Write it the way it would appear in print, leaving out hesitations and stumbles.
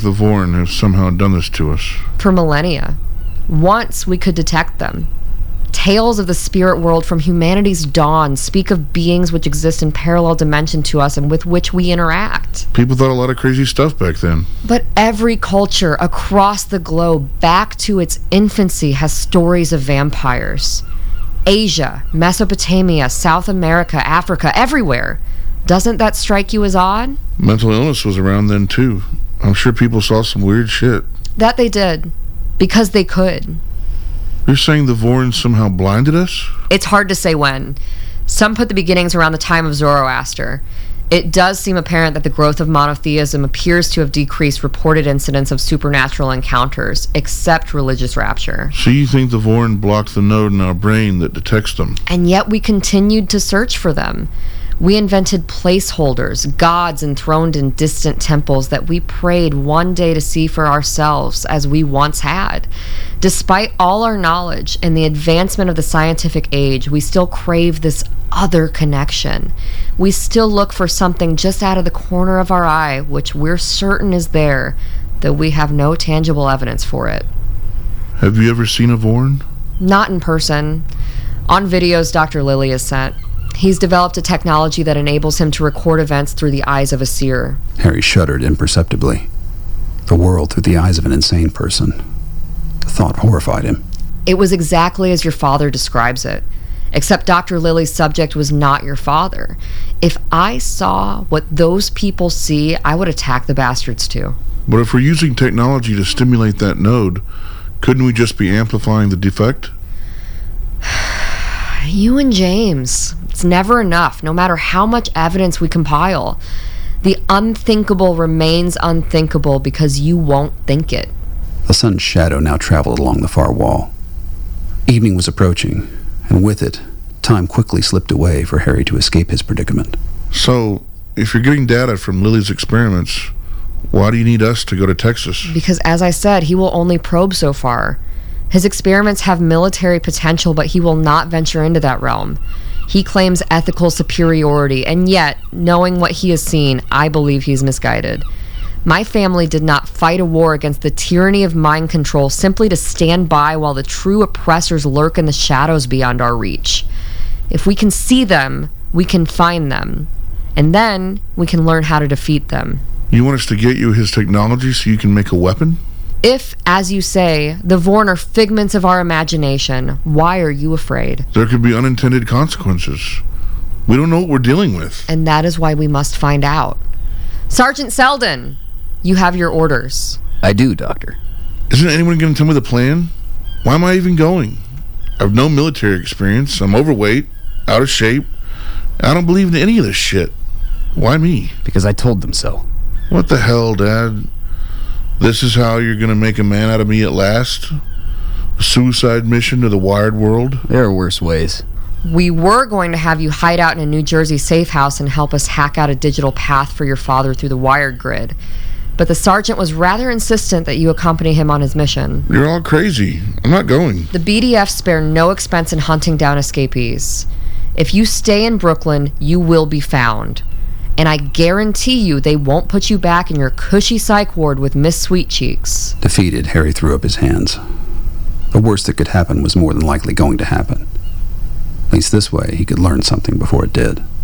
the Vorin have somehow done this to us? For millennia. Once we could detect them. Tales of the spirit world from humanity's dawn speak of beings which exist in parallel dimension to us and with which we interact. People thought a lot of crazy stuff back then. But every culture across the globe, back to its infancy, has stories of vampires. Asia, Mesopotamia, South America, Africa, everywhere. Doesn't that strike you as odd? Mental illness was around then too. I'm sure people saw some weird shit. That they did. Because they could. You're saying the Vorin somehow blinded us? It's hard to say when. Some put the beginnings around the time of Zoroaster. It does seem apparent that the growth of monotheism appears to have decreased reported incidents of supernatural encounters, except religious rapture. So you think the Vorin blocked the node in our brain that detects them? And yet we continued to search for them. We invented placeholders, gods enthroned in distant temples that we prayed one day to see for ourselves as we once had. Despite all our knowledge and the advancement of the scientific age, we still crave this other connection. We still look for something just out of the corner of our eye, which we're certain is there, though we have no tangible evidence for it. Have you ever seen a Vorin? Not in person. On videos Dr. Lilly has sent. He's developed a technology that enables him to record events through the eyes of a seer. Harry shuddered imperceptibly. The world through the eyes of an insane person. The thought horrified him. It was exactly as your father describes it. Except Dr. Lilly's subject was not your father. If I saw what those people see, I would attack the bastards too. But if we're using technology to stimulate that node, couldn't we just be amplifying the defect? You and James. It's never enough, no matter how much evidence we compile. The unthinkable remains unthinkable because you won't think it. The sun's shadow now traveled along the far wall. Evening was approaching, and with it, time quickly slipped away for Harry to escape his predicament. So, if you're getting data from Lilly's experiments, why do you need us to go to Texas? Because, as I said, he will only probe so far. His experiments have military potential, but he will not venture into that realm. He claims ethical superiority, and yet, knowing what he has seen, I believe he's misguided. My family did not fight a war against the tyranny of mind control simply to stand by while the true oppressors lurk in the shadows beyond our reach. If we can see them, we can find them. And then, we can learn how to defeat them. You want us to get you his technology so you can make a weapon? If, as you say, the Vorin are figments of our imagination, why are you afraid? There could be unintended consequences. We don't know what we're dealing with. And that is why we must find out. Sergeant Selden, you have your orders. I do, Doctor. Isn't anyone going to tell me the plan? Why am I even going? I have no military experience. I'm overweight, out of shape. I don't believe in any of this shit. Why me? Because I told them so. What the hell, Dad? This is how you're going to make a man out of me at last? A suicide mission to the wired world? There are worse ways. We were going to have you hide out in a New Jersey safe house and help us hack out a digital path for your father through the wired grid. But the sergeant was rather insistent that you accompany him on his mission. You're all crazy. I'm not going. The BDF spare no expense in hunting down escapees. If you stay in Brooklyn, you will be found. And I guarantee you they won't put you back in your cushy psych ward with Miss Sweet Cheeks. Defeated, Harry threw up his hands. The worst that could happen was more than likely going to happen. At least this way, he could learn something before it did.